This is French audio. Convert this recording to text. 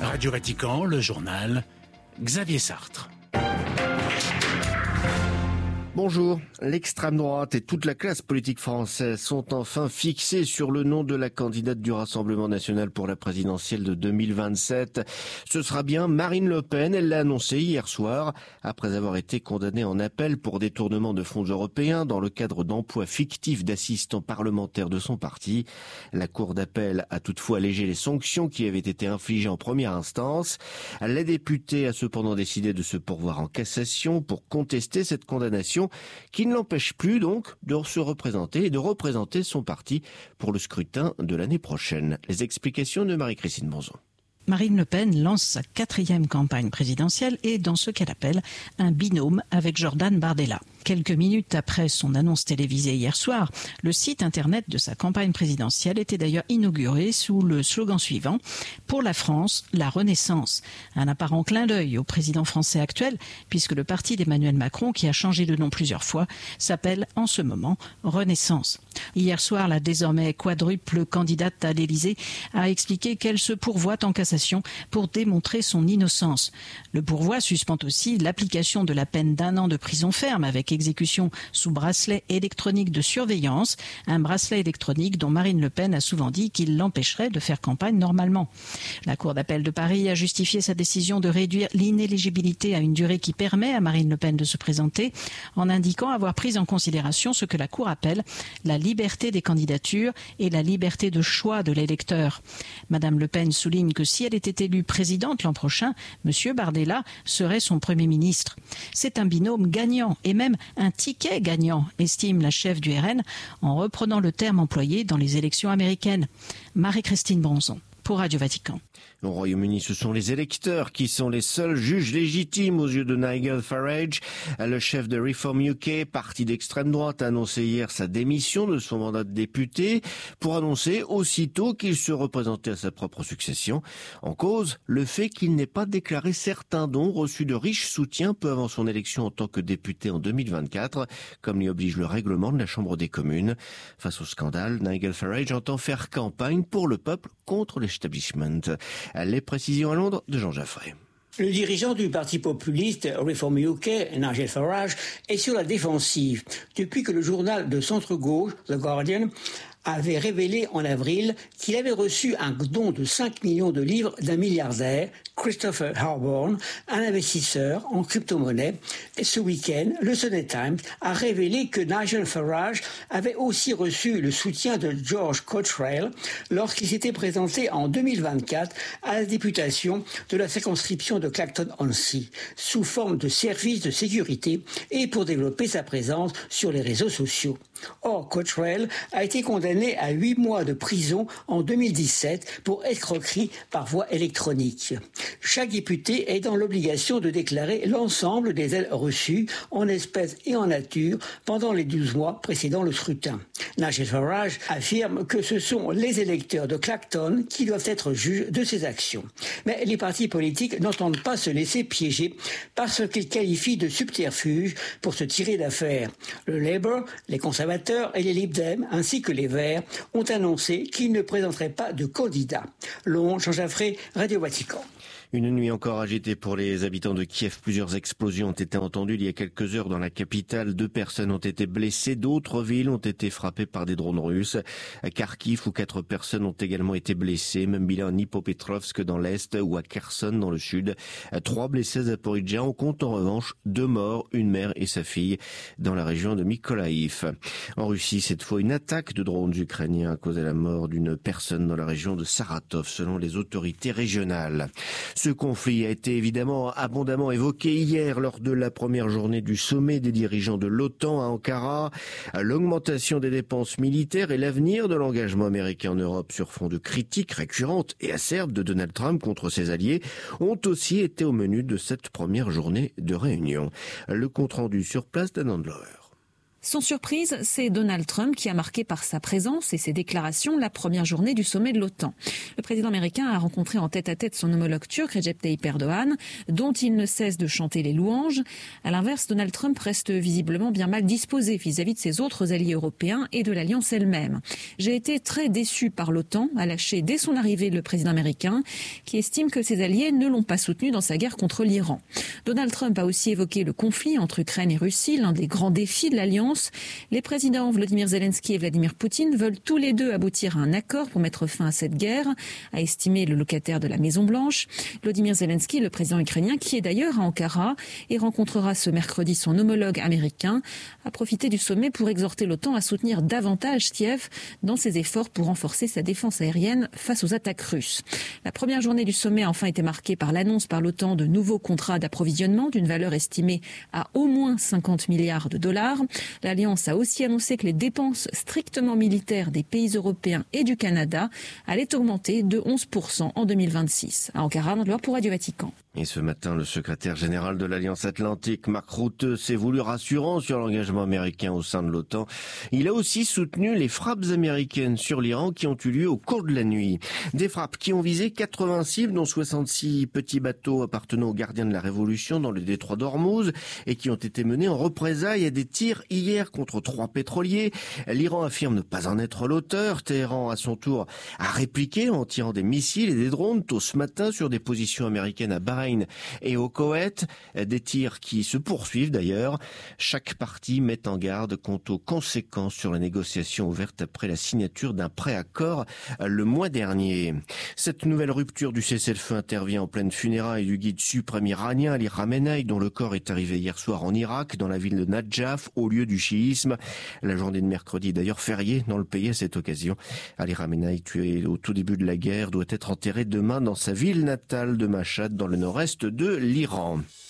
Radio Vatican, le journal, Xavier Sartre. Bonjour. L'extrême droite et toute la classe politique française sont enfin fixés sur le nom de la candidate du Rassemblement national pour la présidentielle de 2027. Ce sera bien Marine Le Pen. Elle l'a annoncé hier soir, après avoir été condamnée en appel pour détournement de fonds européens dans le cadre d'emplois fictifs d'assistants parlementaires de son parti. La Cour d'appel a toutefois allégé les sanctions qui avaient été infligées en première instance. La députée a cependant décidé de se pourvoir en cassation pour contester cette condamnation, qui ne l'empêche plus donc de se représenter et de représenter son parti pour le scrutin de l'année prochaine. Les explications de Marie-Christine Bonzon. Marine Le Pen lance sa 4e campagne présidentielle et dans ce qu'elle appelle un binôme avec Jordan Bardella. Quelques minutes après son annonce télévisée hier soir, le site internet de sa campagne présidentielle était d'ailleurs inauguré sous le slogan suivant « Pour la France, la Renaissance ». Un apparent clin d'œil au président français actuel, puisque le parti d'Emmanuel Macron, qui a changé de nom plusieurs fois, s'appelle en ce moment Renaissance. Hier soir, la désormais quadruple candidate à l'Élysée a expliqué qu'elle se pourvoit en cassation pour démontrer son innocence. Le pourvoi suspend aussi l'application de la peine d'1 an de prison ferme avec exécution sous bracelet électronique de surveillance, un bracelet électronique dont Marine Le Pen a souvent dit qu'il l'empêcherait de faire campagne normalement. La Cour d'appel de Paris a justifié sa décision de réduire l'inéligibilité à une durée qui permet à Marine Le Pen de se présenter, en indiquant avoir pris en considération ce que la Cour appelle la liberté des candidatures et la liberté de choix de l'électeur. Madame Le Pen souligne que si elle était élue présidente l'an prochain, M. Bardella serait son Premier ministre. C'est un binôme gagnant et même un ticket gagnant, estime la chef du RN, en reprenant le terme employé dans les élections américaines. Marie-Christine Bonzon, pour Radio Vatican. Au Royaume-Uni, ce sont les électeurs qui sont les seuls juges légitimes aux yeux de Nigel Farage. Le chef de Reform UK, parti d'extrême droite, a annoncé hier sa démission de son mandat de député pour annoncer aussitôt qu'il se représentait à sa propre succession. En cause, le fait qu'il n'ait pas déclaré certains dons reçus de riches soutiens peu avant son élection en tant que député en 2024, comme l'y oblige le règlement de la Chambre des communes. Face au scandale, Nigel Farage entend faire campagne pour le peuple contre l'establishment. Les précisions à Londres de Jean Jaffray. Le dirigeant du parti populiste Reform UK, Nigel Farage, est sur la défensive depuis que le journal de centre-gauche, The Guardian, avait révélé en avril qu'il avait reçu un don de 5 millions de livres d'un milliardaire, Christopher Harborne, un investisseur en crypto-monnaie. Et ce week-end, le Sunday Times a révélé que Nigel Farage avait aussi reçu le soutien de George Cottrell lorsqu'il s'était présenté en 2024 à la députation de la circonscription de Clacton-on-Sea, sous forme de service de sécurité et pour développer sa présence sur les réseaux sociaux. Or, Cottrell a été condamné à 8 mois de prison en 2017 pour escroquerie par voie électronique. Chaque député est dans l'obligation de déclarer l'ensemble des aides reçues en espèces et en nature pendant les 12 mois précédant le scrutin. Nigel Farage affirme que ce sont les électeurs de Clacton qui doivent être juges de ces actions. Mais les partis politiques n'entendent pas se laisser piéger par ce qu'ils qualifient de subterfuge pour se tirer d'affaire. Le Labour, les conservateurs et les Lib Dem, ainsi que les Verts, ont annoncé qu'ils ne présenteraient pas de candidat. Londres, Jean Jaffray, Radio Vatican. Une nuit encore agitée pour les habitants de Kiev. Plusieurs explosions ont été entendues il y a quelques heures dans la capitale. 2 personnes ont été blessées. D'autres villes ont été frappées par des drones russes. À Kharkiv, où 4 personnes ont également été blessées. Même bilan à Dnipropetrovsk dans l'est ou à Kherson dans le sud. 3 blessés à Zaporizhzhia. On compte en revanche 2 morts, une mère et sa fille, dans la région de Mykolaïv. En Russie, cette fois, une attaque de drones ukrainiens a causé la mort d'une personne dans la région de Saratov, selon les autorités régionales. Ce conflit a été évidemment abondamment évoqué hier lors de la première journée du sommet des dirigeants de l'OTAN à Ankara. L'augmentation des dépenses militaires et l'avenir de l'engagement américain en Europe sur fond de critiques récurrentes et acerbes de Donald Trump contre ses alliés ont aussi été au menu de cette première journée de réunion. Le compte-rendu sur place d'Anand Lower. Sans surprise, c'est Donald Trump qui a marqué par sa présence et ses déclarations la première journée du sommet de l'OTAN. Le président américain a rencontré en tête-à-tête son homologue turc Recep Tayyip Erdogan, dont il ne cesse de chanter les louanges. À l'inverse, Donald Trump reste visiblement bien mal disposé vis-à-vis de ses autres alliés européens et de l'Alliance elle-même. J'ai été très déçu par l'OTAN, a lâché dès son arrivée le président américain, qui estime que ses alliés ne l'ont pas soutenu dans sa guerre contre l'Iran. Donald Trump a aussi évoqué le conflit entre Ukraine et Russie, l'un des grands défis de l'Alliance. Les présidents Volodymyr Zelensky et Vladimir Poutine veulent tous les deux aboutir à un accord pour mettre fin à cette guerre, a estimé le locataire de la Maison-Blanche. Volodymyr Zelensky, le président ukrainien, qui est d'ailleurs à Ankara et rencontrera ce mercredi son homologue américain, a profité du sommet pour exhorter l'OTAN à soutenir davantage Kiev dans ses efforts pour renforcer sa défense aérienne face aux attaques russes. La première journée du sommet a enfin été marquée par l'annonce par l'OTAN de nouveaux contrats d'approvisionnement d'une valeur estimée à au moins 50 milliards de dollars. L'Alliance a aussi annoncé que les dépenses strictement militaires des pays européens et du Canada allaient augmenter de 11% en 2026. À Ankara, Marie-Laure pour Radio Vatican. Et ce matin, le secrétaire général de l'Alliance Atlantique, Mark Rutte, s'est voulu rassurant sur l'engagement américain au sein de l'OTAN. Il a aussi soutenu les frappes américaines sur l'Iran qui ont eu lieu au cours de la nuit. Des frappes qui ont visé 80 cibles, dont 66 petits bateaux appartenant aux gardiens de la Révolution dans le détroit d'Ormuz et qui ont été menés en représailles à des tirs hier contre 3 pétroliers. L'Iran affirme ne pas en être l'auteur. Téhéran, à son tour, a répliqué en tirant des missiles et des drones tôt ce matin sur des positions américaines à Bahreïn et au Koweït, des tirs qui se poursuivent d'ailleurs. Chaque partie met en garde quant aux conséquences sur la négociation ouverte après la signature d'un pré-accord le mois dernier. Cette nouvelle rupture du cessez-le-feu intervient en pleine funérailles du guide suprême iranien Ali Khamenei, dont le corps est arrivé hier soir en Irak, dans la ville de Nadjaf, au lieu du chiisme. La journée de mercredi est d'ailleurs fériée dans le pays à cette occasion. Ali Khamenei, tué au tout début de la guerre, doit être enterré demain dans sa ville natale de Mashhad, dans le nord-est de l'Iran.